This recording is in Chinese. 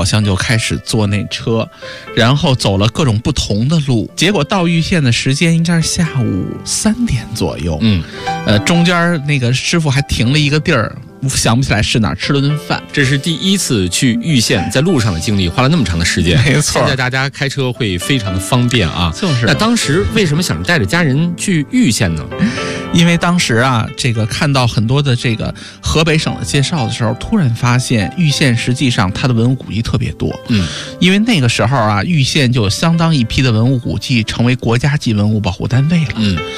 像就开始坐那车，然后走了各种不同的路，结果到玉县的时间应该是下午3点左右。中间那个师傅还停了一个地儿，想不起来是哪儿，吃了顿饭。 这是第一次去玉县在路上的经历，花了那么长的时间。 没错， 现在大家开车会非常的方便啊。 就是。 那当时为什么想带着家人去玉县呢？ 因为当时啊，这个看到很多的这个河北省的介绍的时候，突然发现玉县实际上它的文物古迹特别多。因为那个时候啊，玉县就有相当一批的文物古迹成为国家级文物保护单位了。